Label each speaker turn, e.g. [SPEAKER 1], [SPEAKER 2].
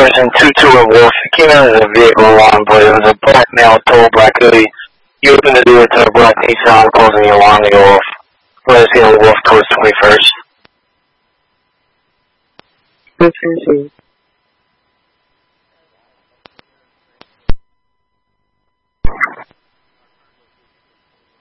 [SPEAKER 1] person 22 Wolf. He came out of the vehicle alarm, but it was a black male, tall black hoodie. He opened the door to the black Nissan, causing the alarm to go off. Let us get a Wolf towards 21st.
[SPEAKER 2] Okay,